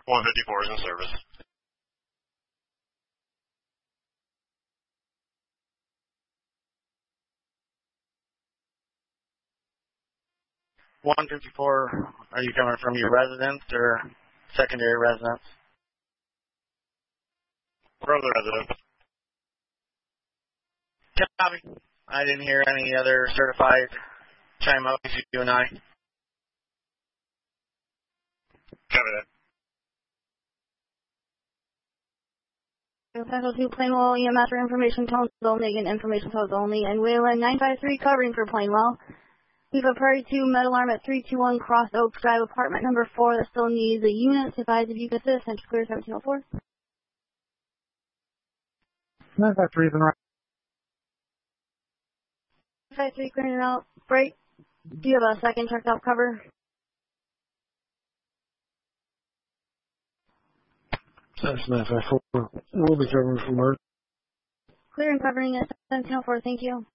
154 is in service. Are you coming from your residence or secondary residence? From the residence. Copy. I didn't hear any other certified chime up with you and I. Copy that. Central 2 Plainwell, EMS for information tones only, and information tones only, and Wayland 953 covering for Plainwell. We have a Prairie 2 med alarm at 321 Cross Oaks Drive, apartment number 4 that still needs a unit. Advise if you could assist. Central Clear 1704. 953 is in right. 953 clearing it out. Break. Do you have a second checked out cover? That's 954. We'll be covering from work. Clear and covering at 1704. Thank you.